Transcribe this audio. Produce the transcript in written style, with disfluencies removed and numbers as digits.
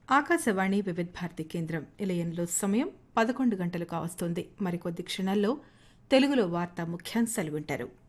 ఆకాశవాణి వివిధ భారతి కేంద్రం నిలయంలో సమయం 11 గంటలు కావస్తోంది. మరికొద్ది క్షణాల్లో తెలుగులో వార్తా ముఖ్యాంశాలు వింటారు.